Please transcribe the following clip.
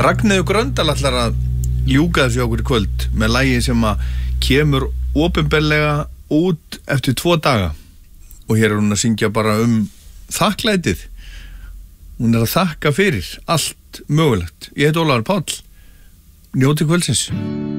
Ragnheiður Gröndal ætlar að ljúka þessu okkur í kvöld með lagi sem að kemur opinberlega út eftir 2 daga og hér hún að syngja bara þakklætið. Hún að þakka fyrir allt mögulegt. Ég heiti Ólafur Páll. Njótið kvöldsins.